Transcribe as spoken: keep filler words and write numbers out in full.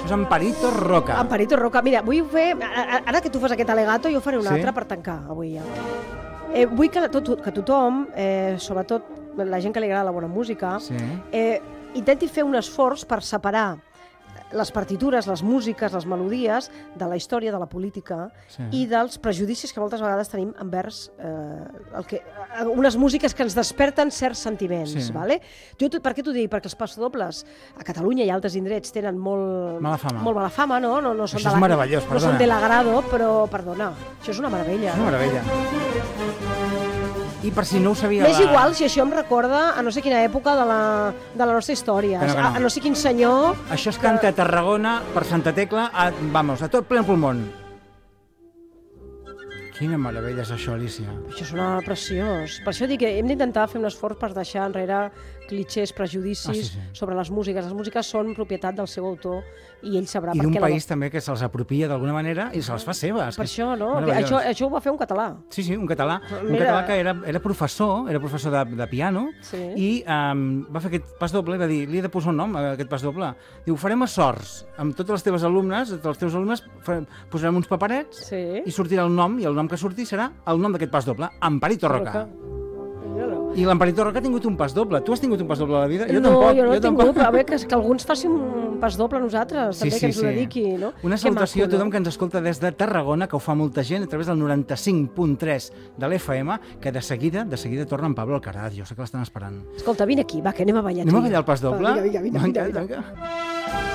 Això és Amparito Roca. Amparito Roca. Mira, vull fer... Ara que tu fas aquest alegato, jo faré un Sí? altre per tancar avui ja. Eh, vull que, tot, que tothom, eh, sobretot la gent que li agrada la bona música, Sí. eh, intenti fer un esforç per separar les partitures, les músiques, les melodies de la història, de la política Sí. i dels prejudicis que moltes vegades tenim envers eh, el que, eh, unes músiques que ens desperten certs sentiments. Sí. Vale? Jo, per què t'ho dic? Perquè els passadobles a Catalunya i a altres indrets tenen molt Mala fama. molt mala fama, no? No, no són Això de és la- meravellós, No perdona. són de l'agrado, però, perdona, això és una meravella. És una meravella. I per si no ho sabia... M'és la- igual si això em recorda a no sé quina època de la, de la nostra història, Que no, que no. A, a no sé quin senyor... Això es canta a Tarragona, per Santa Tecla, a, vamos, a tot ple pulmón. Quina meravella és això, Alicia. Això sona preciós. Per això dic que hem d'intentar fer un esforç per deixar enrere clichés, prejudicis Ah, sí, sí. sobre les músiques. Les músiques són propietat del seu autor i ell sabrà I per d'un què país també que se'ls apropia d'alguna manera i se'ls fa seves. Per que és això, no? Que meravellós. això, això ho va fer un català. Sí, sí, un català, un Mira. català que era, era professor, era professor de, de piano, Sí. i um, va fer aquest pas doble i va dir, li he de posar un nom a aquest pas doble. Diu, farem a sorts, amb totes les teves alumnes, tots els teus alumnes, farem, posarem uns paperets Sí. i sortirà el nom, i el nom que surti serà el nom d'aquest pas doble, Amparito Roca. Mira-lo. I l'Amparito Roca ha tingut un pas doble. Tu has tingut un pas doble a la vida? Jo no, tampoc. jo no he tingut, tampoc. però a veure, que, que algú ens faci un pas doble a nosaltres, Sí, també sí, que ens ho sí. dediqui, no? Una Que salutació maco, a tothom no? que ens escolta des de Tarragona, que ho fa molta gent a través del noranta-cinc punt tres de l'F M, que de seguida, de seguida torna en Pablo Alcaraz. Jo sé que l'estan esperant. Escolta, vine aquí, va, que anem a ballar. Anem tu a i jo. ballar el pas doble? Va, vinga, vinga, vinga, Vinga, vinga. vinga.